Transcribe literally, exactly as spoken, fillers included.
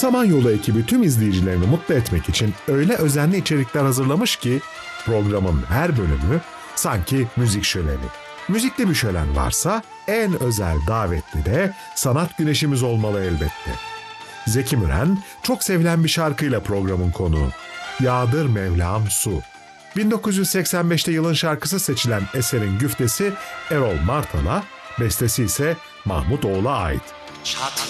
Samanyolu ekibi tüm izleyicilerini mutlu etmek için öyle özenli içerikler hazırlamış ki programın her bölümü sanki müzik şöleni. Müzikli bir şölen varsa en özel davetli de sanat güneşimiz olmalı elbette. Zeki Müren çok sevilen bir şarkıyla programın konuğu. Yağdır Mevlam Su. bin dokuz yüz seksen beşte yılın şarkısı seçilen eserin güftesi Erol Martal'a, bestesi ise Mahmut Oğul'a ait. Çatla